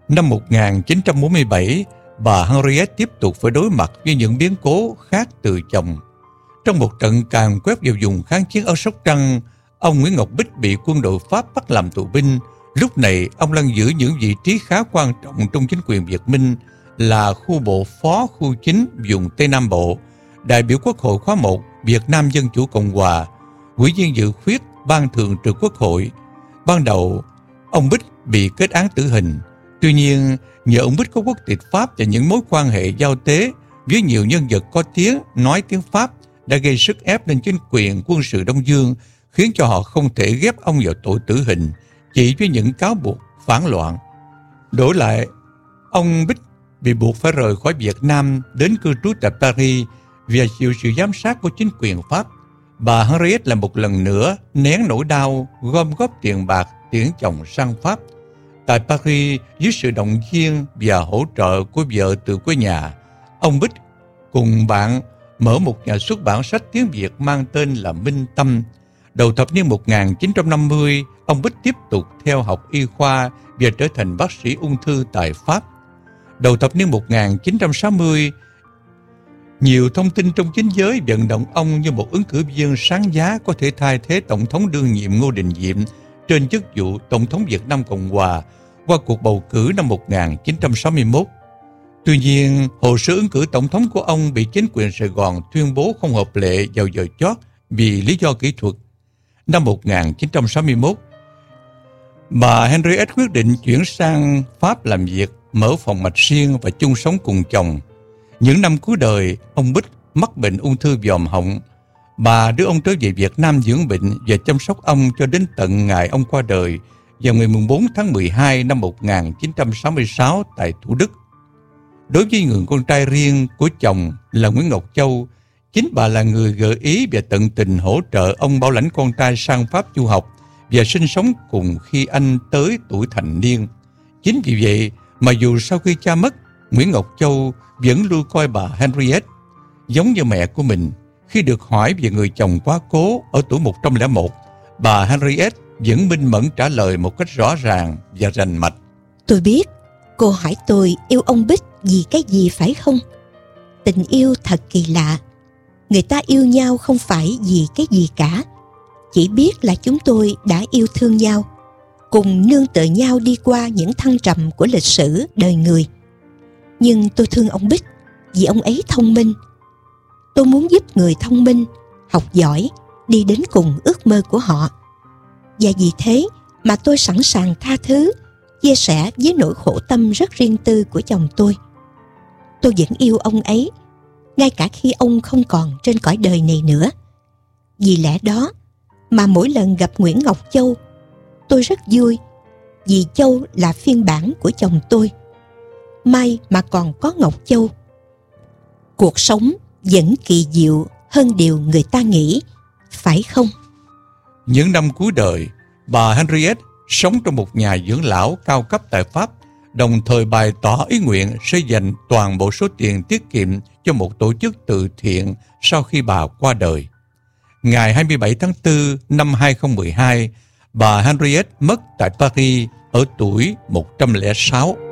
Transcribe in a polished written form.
Năm 1947, bà Henriette tiếp tục phải đối mặt với những biến cố khác từ chồng. Trong một trận càn quét vào vùng kháng chiến ở Sóc Trăng, ông Nguyễn Ngọc Bích bị quân đội Pháp bắt làm tù binh. Lúc này, ông đang giữ những vị trí khá quan trọng trong chính quyền Việt Minh là khu bộ phó khu chính vùng Tây Nam Bộ, đại biểu Quốc hội khóa 1 Việt Nam Dân Chủ Cộng Hòa, ủy viên dự khuyết Ban Thường trực Quốc hội. Ban đầu, ông Bích bị kết án tử hình. Tuy nhiên, nhờ ông Bích có quốc tịch Pháp và những mối quan hệ giao tế với nhiều nhân vật có tiếng nói tiếng Pháp đã gây sức ép lên chính quyền quân sự Đông Dương, khiến cho họ không thể ghép ông vào tội tử hình chỉ với những cáo buộc phản loạn. Đổi lại, ông Bích bị buộc phải rời khỏi Việt Nam đến cư trú tại Paris và chịu sự giám sát của chính quyền Pháp. Bà Henriette lại một lần nữa nén nỗi đau, gom góp tiền bạc tiễn chồng sang Pháp. Tại Paris, dưới sự động viên và hỗ trợ của vợ từ quê nhà, ông Bích cùng bạn mở một nhà xuất bản sách tiếng Việt mang tên là Minh Tâm. Đầu thập niên 1950, ông Bích tiếp tục theo học y khoa và trở thành bác sĩ ung thư tại Pháp. Đầu thập niên 1960, nhiều thông tin trong chính giới vận động ông như một ứng cử viên sáng giá có thể thay thế Tổng thống đương nhiệm Ngô Đình Diệm trên chức vụ Tổng thống Việt Nam Cộng Hòa qua cuộc bầu cử năm 1961. Tuy nhiên, hồ sơ ứng cử tổng thống của ông bị chính quyền Sài Gòn tuyên bố không hợp lệ vào giờ chót vì lý do kỹ thuật. Năm 1961, bà Henriette quyết định chuyển sang Pháp làm việc, mở phòng mạch riêng và chung sống cùng chồng. Những năm cuối đời, ông Bích mắc bệnh ung thư vòm họng. Bà đưa ông trở về Việt Nam dưỡng bệnh và chăm sóc ông cho đến tận ngày ông qua đời vào ngày 4 tháng 12 năm 1966 tại Thủ Đức. Đối với người con trai riêng của chồng là Nguyễn Ngọc Châu, chính bà là người gợi ý và tận tình hỗ trợ ông bảo lãnh con trai sang Pháp du học và sinh sống cùng khi anh tới tuổi thành niên. Chính vì vậy mà dù sau khi cha mất, Nguyễn Ngọc Châu vẫn luôn coi bà Henriette giống như mẹ của mình. Khi được hỏi về người chồng quá cố ở tuổi 101, bà Henriette vẫn minh mẫn trả lời một cách rõ ràng và rành mạch. Tôi biết, cô hỏi tôi yêu ông Bích vì cái gì phải không? Tình yêu thật kỳ lạ. Người ta yêu nhau không phải vì cái gì cả. Chỉ biết là chúng tôi đã yêu thương nhau, cùng nương tựa nhau đi qua những thăng trầm của lịch sử đời người. Nhưng tôi thương ông Bích vì ông ấy thông minh. Tôi muốn giúp người thông minh, học giỏi, đi đến cùng ước mơ của họ. Và vì thế mà tôi sẵn sàng tha thứ, chia sẻ với nỗi khổ tâm rất riêng tư của chồng tôi. Tôi vẫn yêu ông ấy, ngay cả khi ông không còn trên cõi đời này nữa. Vì lẽ đó mà mỗi lần gặp Nguyễn Ngọc Châu, tôi rất vui, vì Châu là phiên bản của chồng tôi. May mà còn có Ngọc Châu. Cuộc sống vẫn kỳ diệu hơn điều người ta nghĩ, phải không? Những năm cuối đời, bà Henriette sống trong một nhà dưỡng lão cao cấp tại Pháp, đồng thời bày tỏ ý nguyện sẽ dành toàn bộ số tiền tiết kiệm cho một tổ chức từ thiện sau khi bà qua đời. Ngày 27 tháng 4 năm 2012, bà Henriette mất tại Paris ở tuổi 106.